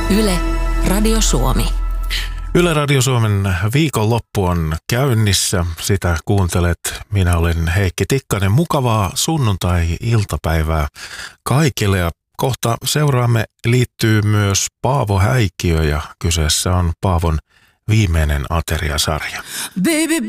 Yle, Radio Suomi. Yle Radio Suomen viikonloppu on käynnissä. Sitä kuuntelet. Minä olen Heikki Tikkanen. Mukavaa sunnuntai-iltapäivää kaikille. Ja kohta seuraamme liittyy myös Paavo Häikiö ja kyseessä on Paavon viimeinen ateriasarja. Baby,